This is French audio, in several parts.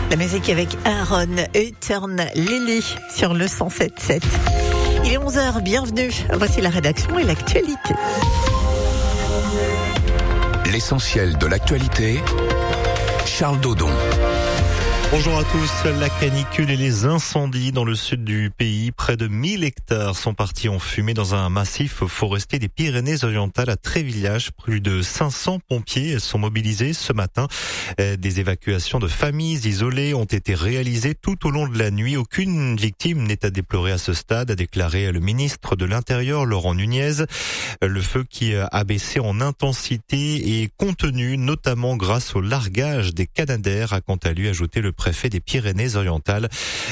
La musique avec Aaron et Turn Lily sur le 107.7. Il est 11h, bienvenue. Voici la rédaction et l'actualité. L'essentiel de l'actualité, Charles Dodon. Bonjour à tous. La canicule et les incendies dans le sud du pays. Près de 1000 hectares sont partis en fumée dans un massif forestier des Pyrénées-Orientales à Trévillage. Plus de 500 pompiers sont mobilisés ce matin. Des évacuations de familles isolées ont été réalisées tout au long de la nuit. Aucune victime n'est à déplorer à ce stade, a déclaré le ministre de l'Intérieur, Laurent Nunez. Le feu qui a baissé en intensité et contenu, notamment grâce au largage des Canadair, a quant à lui ajouté le préfet des Pyrénées-Orientales.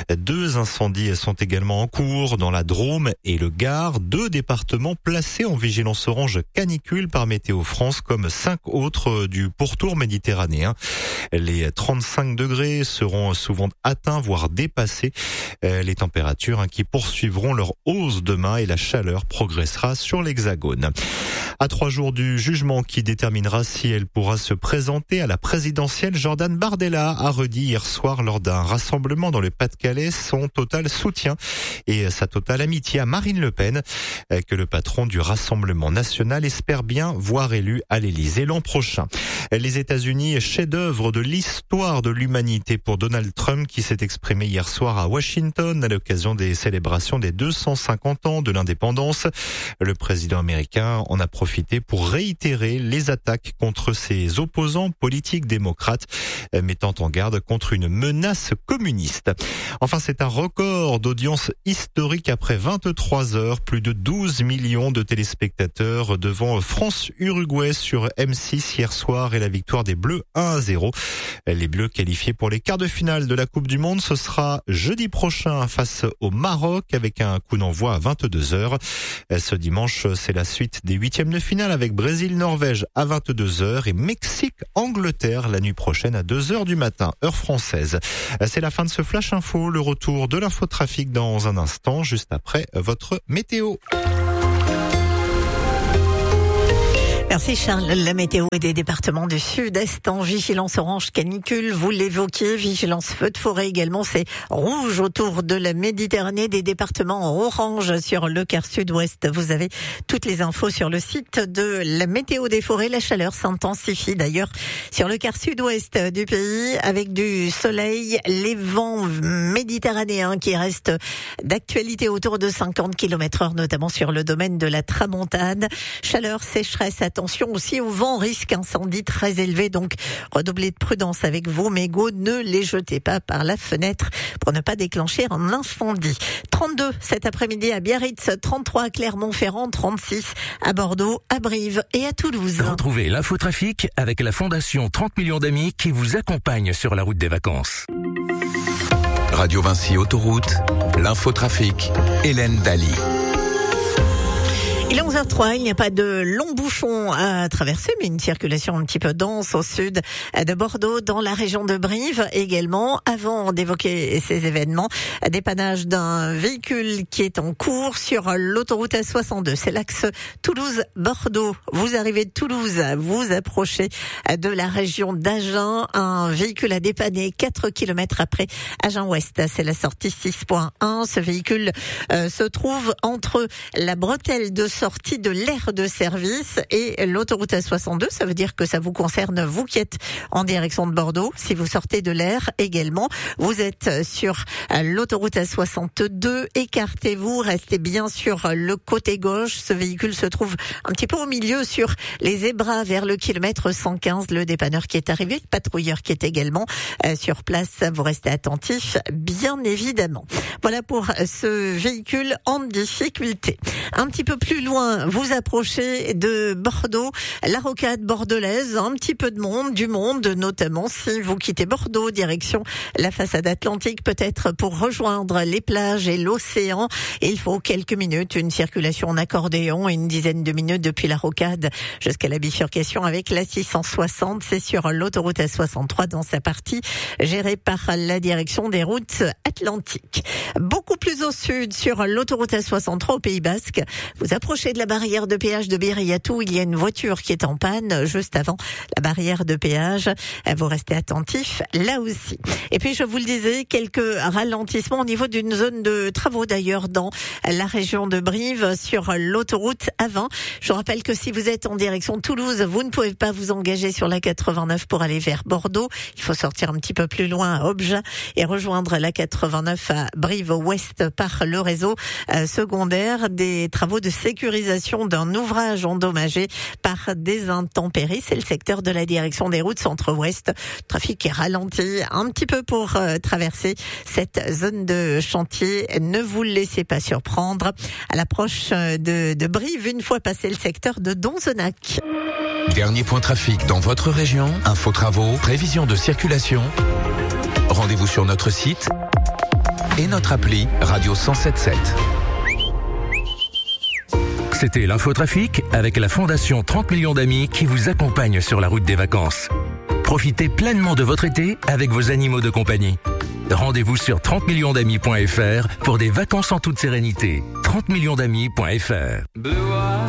2 incendies sont également en cours dans la Drôme et le Gard. 2 départements placés en vigilance orange canicule par Météo France, comme 5 autres du pourtour méditerranéen. Les 35 degrés seront souvent atteints, voire dépassés. Les températures qui poursuivront leur hausse demain et la chaleur progressera sur l'Hexagone. À 3 jours du jugement qui déterminera si elle pourra se présenter à la présidentielle, Jordan Bardella a redit hier soir lors d'un rassemblement dans le Pas-de-Calais son total soutien et sa totale amitié à Marine Le Pen, que le patron du Rassemblement national espère bien voir élu à l'Élysée l'an prochain. Les États-Unis, chef-d'œuvre de l'histoire de l'humanité pour Donald Trump, qui s'est exprimé hier soir à Washington à l'occasion des célébrations des 250 ans de l'indépendance. Le président américain en a profité pour réitérer les attaques contre ses opposants politiques démocrates, mettant en garde contre une menace communiste. Enfin, c'est un record d'audience historique après 23 heures. Plus de 12 millions de téléspectateurs devant France-Uruguay sur M6 hier soir et la victoire des Bleus 1-0. Les Bleus qualifiés pour les quarts de finale de la Coupe du Monde. Ce sera jeudi prochain face au Maroc avec un coup d'envoi à 22h. Ce dimanche, c'est la suite des 8e de finale avec Brésil-Norvège à 22h et Mexique-Angleterre la nuit prochaine à 2h du matin, heure française. C'est la fin de ce Flash Info, le retour de l'infotrafic dans un instant, juste après votre météo. Merci Charles. La météo des départements du sud-est en vigilance orange canicule. Vous l'évoquiez, vigilance feu de forêt également. C'est rouge autour de la Méditerranée, des départements orange sur le quart sud-ouest. Vous avez toutes les infos sur le site de la météo des forêts. La chaleur s'intensifie d'ailleurs sur le quart sud-ouest du pays avec du soleil, les vents méditerranéens qui restent d'actualité autour de 50 km/h, notamment sur le domaine de la Tramontane. Chaleur, sécheresse, attention aussi au vent, risque incendie très élevé, donc redoublez de prudence avec vos mégots, ne les jetez pas par la fenêtre pour ne pas déclencher un incendie. 32 cet après-midi à Biarritz, 33 à Clermont-Ferrand, 36 à Bordeaux, à Brive et à Toulouse. Retrouvez l'infotrafic avec la Fondation 30 millions d'amis qui vous accompagne sur la route des vacances. Radio Vinci Autoroute, l'infotrafic, Hélène Daly. Il est 11h03, il n'y a pas de longs bouchons à traverser, mais une circulation un petit peu dense au sud de Bordeaux, dans la région de Brive également. Avant d'évoquer ces événements, dépannage d'un véhicule qui est en cours sur l'autoroute A62. C'est l'axe Toulouse-Bordeaux. Vous arrivez de Toulouse, vous approchez de la région d'Agen. Un véhicule a dépanné 4 km après Agen-Ouest. C'est la sortie 6.1. Ce véhicule se trouve entre la bretelle de sortie de l'aire de service et l'autoroute A62. Ça veut dire que ça vous concerne, vous qui êtes en direction de Bordeaux. Si vous sortez de l'aire également, vous êtes sur l'autoroute A62. Écartez-vous, restez bien sur le côté gauche. Ce véhicule se trouve un petit peu au milieu sur les zébras vers le kilomètre 115. Le dépanneur qui est arrivé, le patrouilleur qui est également sur place. Vous restez attentif, bien évidemment. Voilà pour ce véhicule en difficulté. Un petit peu plus loin, vous approchez de Bordeaux, la rocade bordelaise, un petit peu de monde, du monde, notamment si vous quittez Bordeaux, direction la façade atlantique, peut-être pour rejoindre les plages et l'océan. Il faut quelques minutes, une circulation en accordéon et une dizaine de minutes depuis la rocade jusqu'à la bifurcation avec la 660. C'est sur l'autoroute A63 dans sa partie gérée par la direction des routes atlantiques. Beaucoup plus au sud, sur l'autoroute A63 au Pays Basque, vous approchez approchez de la barrière de péage de Biriatou, il y a une voiture qui est en panne juste avant la barrière de péage. Vous restez attentifs là aussi. Et puis je vous le disais, quelques ralentissements au niveau d'une zone de travaux d'ailleurs dans la région de Brive sur l'autoroute A20. Je vous rappelle que si vous êtes en direction de Toulouse, vous ne pouvez pas vous engager sur la 89 pour aller vers Bordeaux. Il faut sortir un petit peu plus loin à Obja et rejoindre la 89 à Brive-Ouest par le réseau secondaire. Des travaux de sécurisation d'un ouvrage endommagé par des intempéries. C'est le secteur de la direction des routes centre-ouest. Le trafic est ralenti un petit peu pour traverser cette zone de chantier. Ne vous laissez pas surprendre à l'approche de Brive, une fois passé le secteur de Donzenac. Dernier point trafic dans votre région, info travaux, prévision de circulation. Rendez-vous sur notre site et notre appli Radio 107.7. C'était l'infotrafic avec la Fondation 30 millions d'amis qui vous accompagne sur la route des vacances. Profitez pleinement de votre été avec vos animaux de compagnie. Rendez-vous sur 30millionsdamis.fr pour des vacances en toute sérénité. 30millionsdamis.fr.